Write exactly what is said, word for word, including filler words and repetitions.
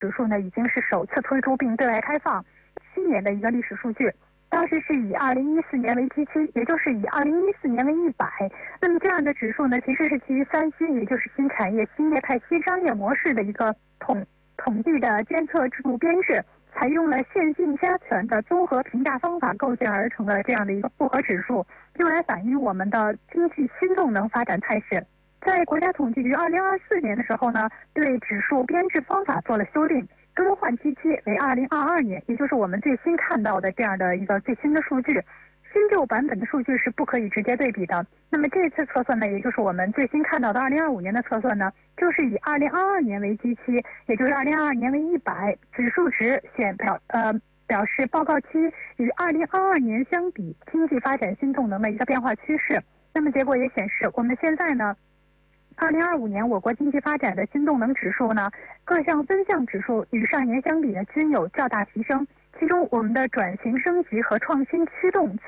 指数呢已经是首次推出并对外开放，七年的一个历史数据。当时是以二零一四年为基期，也就是以二零一四年为一百。那么这样的指数呢，其实是基于三新，也就是新产业、新业态、新商业模式的一个统统计的监测制度编制，采用了线性加权的综合评价方法构建而成的这样的一个复合指数，用来反映我们的经济新动能发展态势。在国家统计局二零二四年的时候呢，对指数编制方法做了修订，更换基期为二零二二年，也就是我们最新看到的这样的一个最新的数据。新旧版本的数据是不可以直接对比的。那么这次测算呢，也就是我们最新看到的二零二五年的测算呢，就是以二零二二年为基期，也就是二零二二年为一百，指数值显表呃表示报告期与二零二二年相比经济发展新动能的一个变化趋势。那么结果也显示，我们现在呢，二零二五年我国经济发展的新动能指数呢，各项分项指数与上年相比呢均有较大提升。其中我们的转型升级和创新驱动